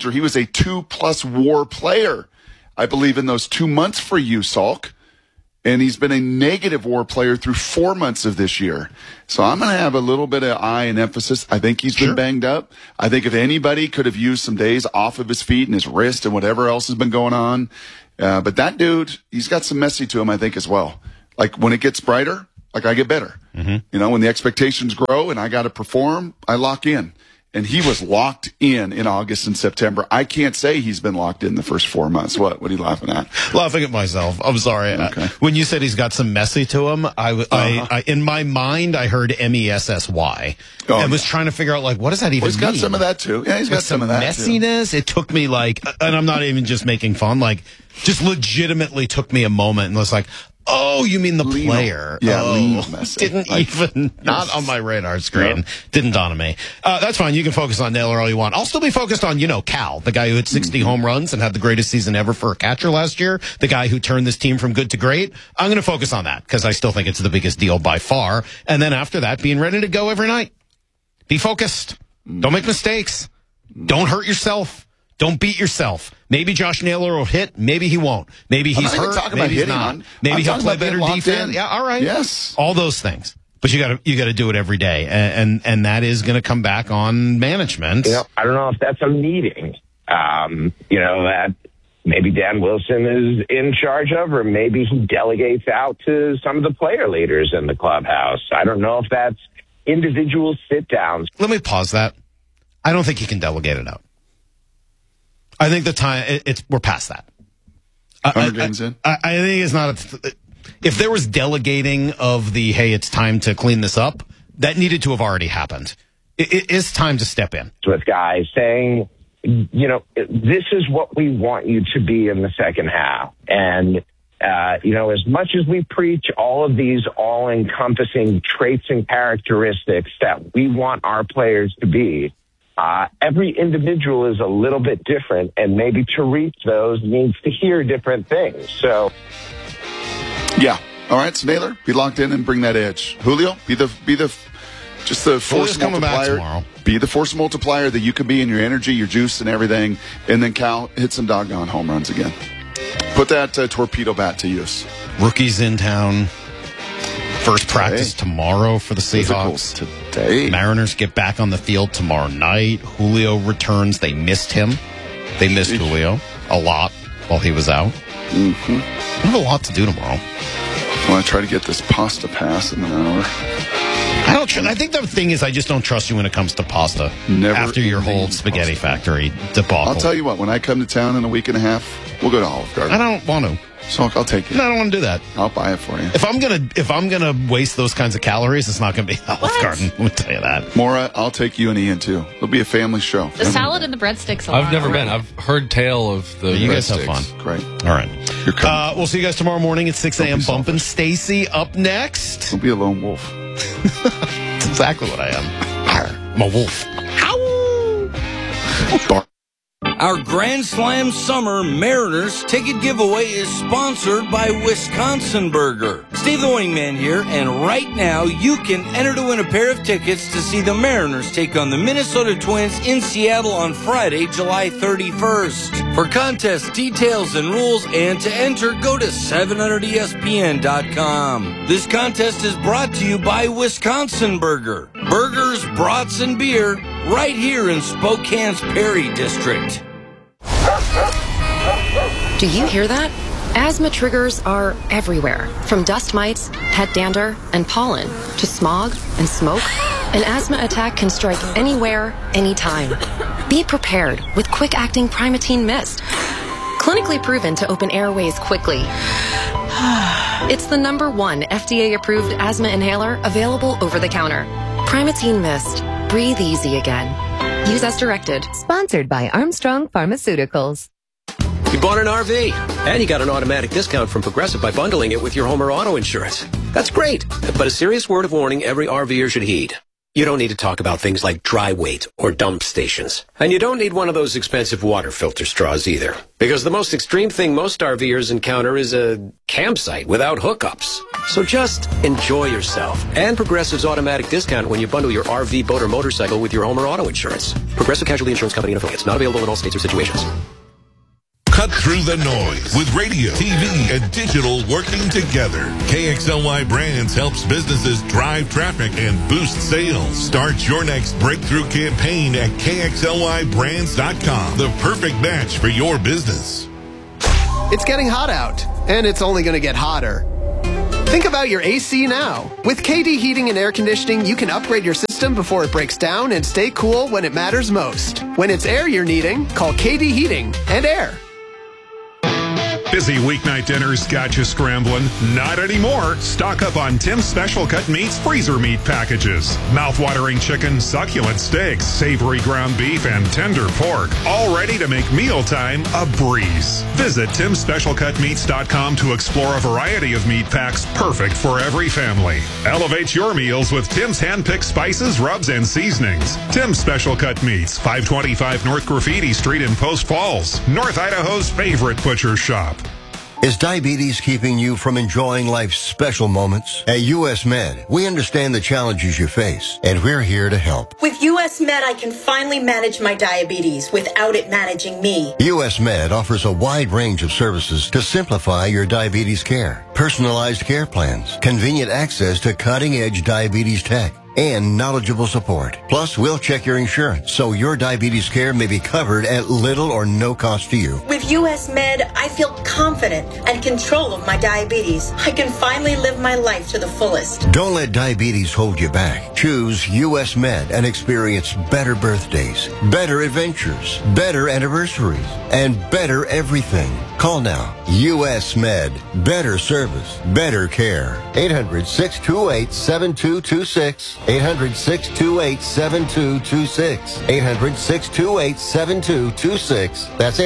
2+ WAR player, I believe, in those 2 months for you, Salk. And he's been a negative WAR player through 4 months of this year. So I'm going to have a little bit of eye and emphasis. I think he's been banged up. I think if anybody could have used some days off of his feet and his wrist and whatever else has been going on. But that dude, he's got some messy to him, I think, as well. Like, when it gets brighter, like, I get better. When the expectations grow and I got to perform, I lock in. And he was locked in August and September. I can't say he's been locked in the first 4 months. What are you laughing at? Laughing at myself. I'm sorry. Okay. When you said he's got some messy to him, I in my mind, I heard MESSY. I was trying to figure out, like, what does that even mean? He's got some of that, too. Yeah, he's got some of that, messiness. too. It took me, like, and I'm not even just making fun, like, just legitimately took me a moment and was like, oh, you mean the player? Yeah, oh, didn't even, not on my radar screen. Yep. Didn't dawn on me. That's fine. You can focus on Naylor all you want. I'll still be focused on, Cal, the guy who had 60 home runs and had the greatest season ever for a catcher last year, the guy who turned this team from good to great. I'm going to focus on that because I still think it's the biggest deal by far. And then after that, being ready to go every night. Be focused. Don't make mistakes. Don't hurt yourself. Don't beat yourself. Maybe Josh Naylor will hit. Maybe he won't. Maybe he's hurt. Maybe he's not. Maybe he'll play better defense. Yeah, all right. Yes. All those things. But you got to do it every day, and that is going to come back on management. I don't know if that's a meeting. That maybe Dan Wilson is in charge of, or maybe he delegates out to some of the player leaders in the clubhouse. I don't know if that's individual sit downs. Let me pause that. I don't think he can delegate it out. I think the time we're past that. 100 games in. I think it's not. If there was delegating of the hey, it's time to clean this up, that needed to have already happened. It is time to step in. With guys saying, this is what we want you to be in the second half, and as much as we preach all of these all-encompassing traits and characteristics that we want our players to be. Every individual is a little bit different, and maybe to reach those needs to hear different things. So, yeah. All right, so Naylor, be locked in and bring that edge. Julio, be the force multiplier. Be the force multiplier that you can be in your energy, your juice, and everything. And then Cal, hit some doggone home runs again. Put that torpedo bat to use. Rookies in town. First practice tomorrow for the Seahawks. Today. Mariners get back on the field tomorrow night. Julio returns. They missed him. They missed Julio a lot while he was out. I have a lot to do tomorrow. I want to try to get this pasta pass in an hour. I think the thing is I just don't trust you when it comes to pasta. Never after your whole spaghetti factory debacle. I'll tell you what, when I come to town in a week and a half, we'll go to Olive Garden. I don't want to. So I'll take it. No, I don't want to do that. I'll buy it for you. If I'm gonna waste those kinds of calories, it's not gonna be Olive Garden. Let me tell you that. Maura, I'll take you and Ian too. It'll be a family show. The salad and the breadsticks. I've never been. I've heard tale of the. You guys have fun. Great. All right. You're coming. We'll see you guys tomorrow morning at 6 a.m. Bumpin' Stacy up next. Don't be a lone wolf. That's exactly what I am. I'm a wolf. Ow! Our Grand Slam Summer Mariners ticket giveaway is sponsored by Wisconsin Burger. Steve the Wingman here, and right now you can enter to win a pair of tickets to see the Mariners take on the Minnesota Twins in Seattle on Friday, July 31st. For contest details and rules and to enter, go to 700ESPN.com. This contest is brought to you by Wisconsin Burger. Burgers, brats, and beer right here in Spokane's Perry District. Do you hear that? Asthma triggers are everywhere, from dust mites, pet dander, and pollen, to smog and smoke. An asthma attack can strike anywhere, anytime. Be prepared with quick-acting Primatene Mist. Clinically proven to open airways quickly. It's the #1 FDA-approved asthma inhaler available over the counter. Primatene Mist. Breathe easy again. Use as directed. Sponsored by Armstrong Pharmaceuticals. You bought an RV, and you got an automatic discount from Progressive by bundling it with your home or auto insurance. That's great, but a serious word of warning every RVer should heed. You don't need to talk about things like dry weight or dump stations. And you don't need one of those expensive water filter straws either. Because the most extreme thing most RVers encounter is a campsite without hookups. So just enjoy yourself and Progressive's automatic discount when you bundle your RV, boat, or motorcycle with your home or auto insurance. Progressive Casualty Insurance Company and affiliates. Not available in all states or situations. Cut through the noise with radio, TV, and digital working together. KXLY Brands helps businesses drive traffic and boost sales. Start your next breakthrough campaign at KXLYBrands.com. The perfect match for your business. It's getting hot out, and it's only going to get hotter. Think about your AC now. With KD Heating and Air Conditioning, you can upgrade your system before it breaks down and stay cool when it matters most. When it's air you're needing, call KD Heating and Air. Busy weeknight dinners got you scrambling? Not anymore. Stock up on Tim's Special Cut Meats freezer meat packages. Mouth-watering chicken, succulent steaks, savory ground beef, and tender pork. All ready to make mealtime a breeze. Visit TimSpecialCutMeats.com to explore a variety of meat packs perfect for every family. Elevate your meals with Tim's hand-picked spices, rubs, and seasonings. Tim's Special Cut Meats, 525 North Graffiti Street in Post Falls, North Idaho's favorite butcher shop. Is diabetes keeping you from enjoying life's special moments? At US Med, we understand the challenges you face, and we're here to help. With US Med, I can finally manage my diabetes without it managing me. US Med offers a wide range of services to simplify your diabetes care. Personalized care plans, convenient access to cutting-edge diabetes tech, and knowledgeable support. Plus, we'll check your insurance so your diabetes care may be covered at little or no cost to you. With US Med, I feel confident and control of my diabetes. I can finally live my life to the fullest. Don't let diabetes hold you back. Choose US Med and experience better birthdays, better adventures, better anniversaries, and better everything. Call now. US Med. Better service, better care. 800-628-7226. 800-628-7226. 800-628-7226. That's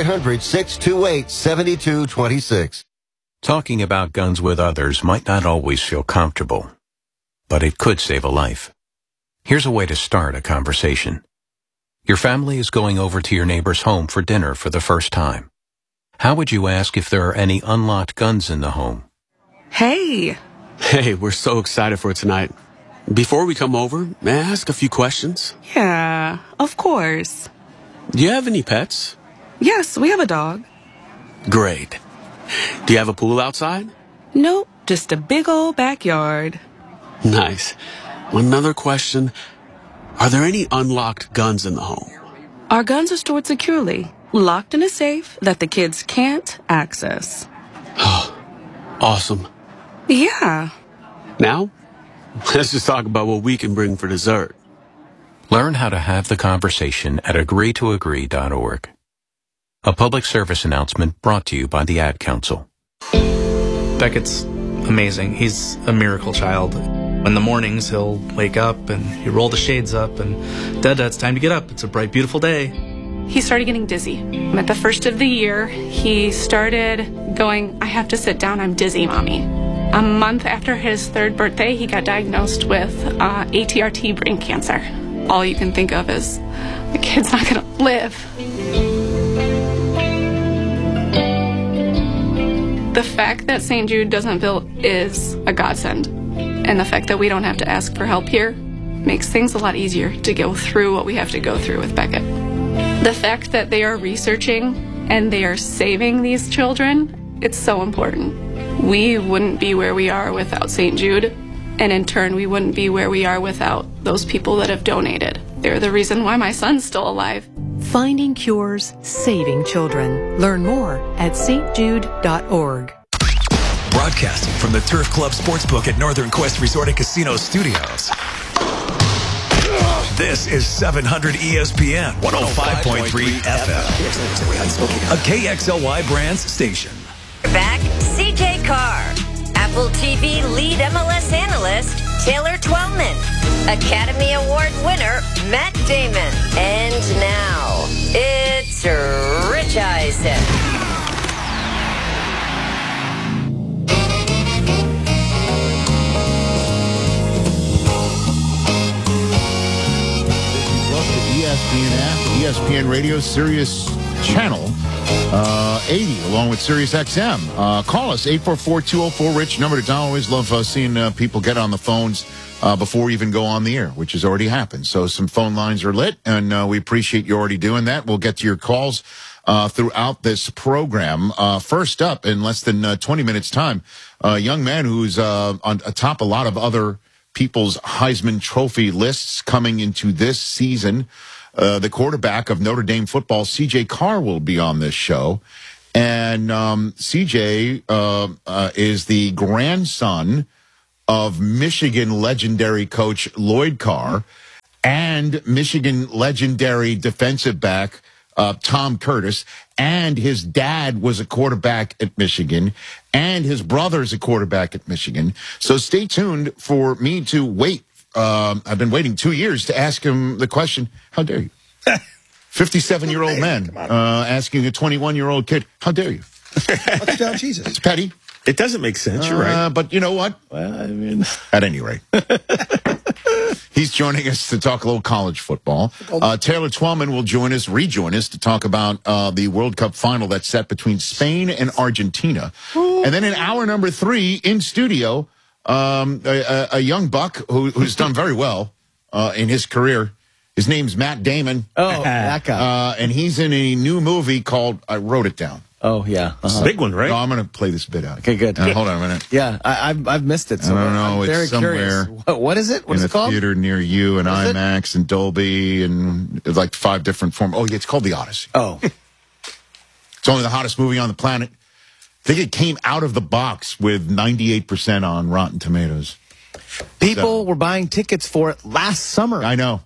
800-628-7226. Talking about guns with others might not always feel comfortable, but it could save a life. Here's a way to start a conversation. Your family is going over to your neighbor's home for dinner for the first time. How would you ask if there are any unlocked guns in the home? Hey, we're so excited for tonight. Before we come over, may I ask a few questions? Yeah, of course. Do you have any pets? Yes, we have a dog. Great. Do you have a pool outside? Nope, just a big old backyard. Nice. Another question. Are there any unlocked guns in the home? Our guns are stored securely, locked in a safe that the kids can't access. Awesome. Yeah. Now, let's just talk about what we can bring for dessert. Learn how to have the conversation at agreetoagree.org. A public service announcement brought to you by the Ad Council. Beckett's amazing. He's a miracle child. In the mornings, he'll wake up and he'll roll the shades up and, Dad, it's time to get up. It's a bright, beautiful day. He started getting dizzy. At the first of the year, he started going, I have to sit down, I'm dizzy, Mommy. A month after his 3rd birthday, he got diagnosed with ATRT brain cancer. All you can think of is, the kid's not gonna live. The fact that St. Jude doesn't bill is a godsend. And the fact that we don't have to ask for help here makes things a lot easier to go through what we have to go through with Beckett. The fact that they are researching and they are saving these children, it's so important. We wouldn't be where we are without St. Jude, and in turn, we wouldn't be where we are without those people that have donated. They're the reason why my son's still alive. Finding cures, saving children. Learn more at stjude.org. Broadcasting from the Turf Club Sportsbook at Northern Quest Resort and Casino Studios. This is 700 ESPN 105.3 FM. A KXLY Brands station. Back, CJ Carr. Apple TV lead MLS analyst Taylor Twellman, Academy Award winner Matt Damon, and now it's Rich Eisen. ESPN app, ESPN Radio, Sirius Channel 80, along with Sirius XM. Call us, 844-204-RICH, number to dial. Always love seeing people get on the phones before we even go on the air, which has already happened. So some phone lines are lit, and we appreciate you already doing that. We'll get to your calls throughout this program. First up, in less than 20 minutes' time, a young man who's on atop a lot of other people's Heisman Trophy lists coming into this season. The quarterback of Notre Dame football, C.J. Carr, will be on this show. And C.J. is the grandson of Michigan legendary coach Lloyd Carr and Michigan legendary defensive back Tom Curtis. And his dad was a quarterback at Michigan, and his brother's a quarterback at Michigan. So stay tuned for me to wait. I've been waiting 2 years to ask him the question, how dare you? 57-year-old man asking a 21-year-old kid, how dare you? Touchdown, Jesus. It's petty. It doesn't make sense. You're right. But you know what? Well, I mean, at any rate. He's joining us to talk a little college football. Taylor Twellman will rejoin us to talk about the World Cup final that's set between Spain and Argentina. Ooh. And then in hour number 3, in studio, a young buck who's done very well in his career. His name's Matt Damon. Oh, that guy. And he's in a new movie called, I wrote it down. Oh, yeah. Big one, right? No, I'm going to play this bit out. Okay, good. Hold on a minute. Yeah, I've missed it. So I don't know. I'm it's somewhere. What is it? What is it called? In a theater near you, and IMAX, and Dolby, and like 5 different forms. Oh, yeah, it's called The Odyssey. Oh. It's only the hottest movie on the planet. I think it came out of the box with 98% on Rotten Tomatoes. People were buying tickets for it last summer. I know.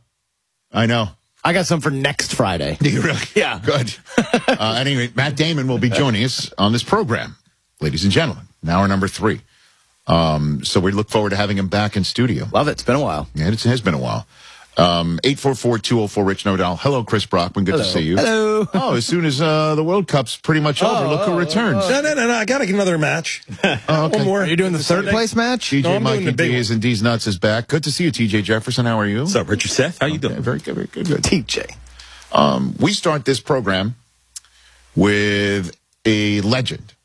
I got some for next Friday. Do you really? Yeah. Good. Anyway, Matt Damon will be joining us on this program, ladies and gentlemen. Hour number 3. So we look forward to having him back in studio. Love it. It's been a while. Yeah, it has been a while. 844-204-RICH, no doubt. Hello, Chris Brockman. Good to see you. Hello. Oh, as soon as the World Cup's pretty much over, look who returns. No. I got another match. Okay. One more. Are you doing the third place match? TJ Mikey D's and D's Nuts is back. Good to see you, TJ Jefferson. How are you? What's up, Richard Seth? How you doing? Very good. TJ. We start this program with a legend,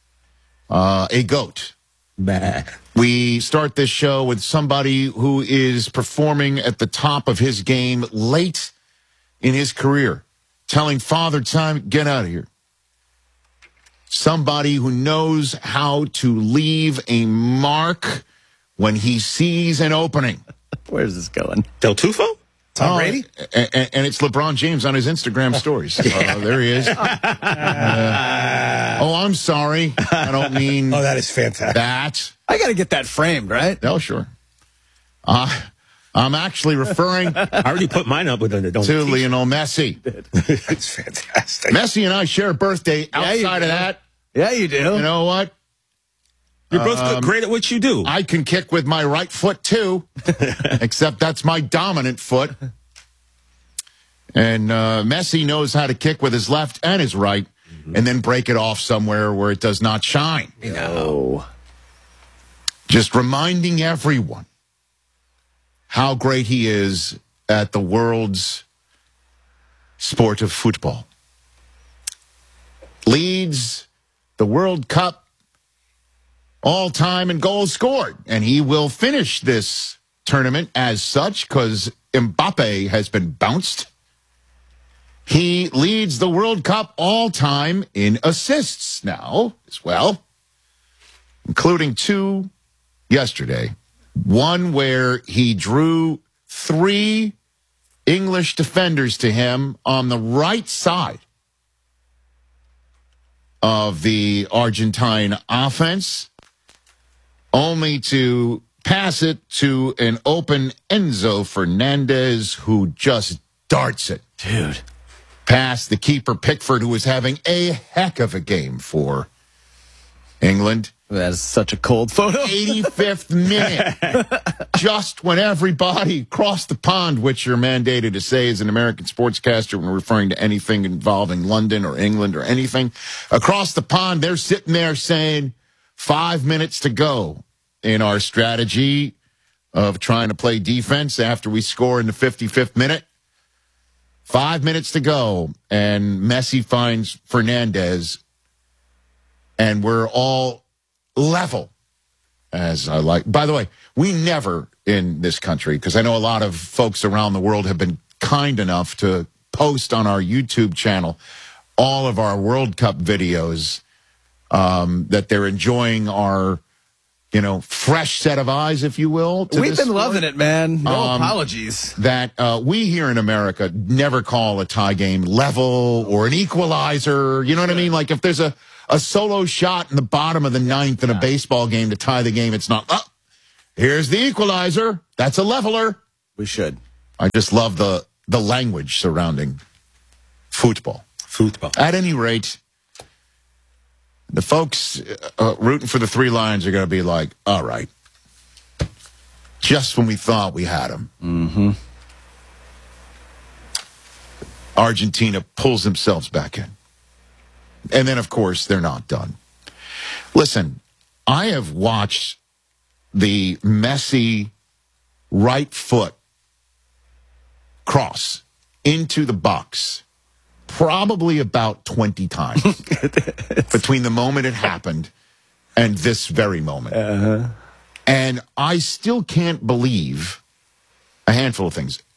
a GOAT. Bah. We start this show with somebody who is performing at the top of his game late in his career, telling Father Time, get out of here. Somebody who knows how to leave a mark when he sees an opening. Where's this going? Del Tufo? Tom Brady? And it's LeBron James on his Instagram stories. There he is. I'm sorry. I don't mean... Oh, that is fantastic. That. I got to get that framed, right? Oh, sure. I'm actually referring... I already put mine up with to Lionel Messi. It's fantastic. Messi and I share a birthday. Outside of that... Yeah, you do. You know what? You're both great at what you do. I can kick with my right foot, too. Except that's my dominant foot. And Messi knows how to kick with his left and his right, and then break it off somewhere where it does not shine. No. Just reminding everyone how great he is at the world's sport of football. Leads the World Cup all-time in goals scored. And he will finish this tournament as such because Mbappe has been bounced. He leads the World Cup all-time in assists now as well, including 2 yesterday. One where he drew 3 English defenders to him on the right side of the Argentine offense, only to pass it to an open Enzo Fernandez, who just darts it. Dude. Past the keeper Pickford, who was having a heck of a game for England. That's such a cold photo. 85th minute. Just when everybody across the pond, which you're mandated to say as an American sportscaster when referring to anything involving London or England or anything, across the pond, they're sitting there saying 5 minutes to go in our strategy of trying to play defense after we score in the 55th minute. 5 minutes to go, and Messi finds Fernandez, and we're all level, as I like. By the way, we never in this country, because I know a lot of folks around the world have been kind enough to post on our YouTube channel all of our World Cup videos, that they're enjoying our, fresh set of eyes, if you will. We've been loving it, man. No apologies. That we here in America never call a tie game level or an equalizer. You know what I mean? Like if there's a solo shot in the bottom of the ninth in a baseball game to tie the game, it's not, here's the equalizer. That's a leveler. We should. I just love the language surrounding football. At any rate, the folks rooting for the Three Lions are going to be like, all right, just when we thought we had them. Mm-hmm. Argentina pulls themselves back in. And then, of course, they're not done. Listen, I have watched the Messi right foot cross into the box probably about 20 times between the moment it happened and this very moment. And I still can't believe a handful of things.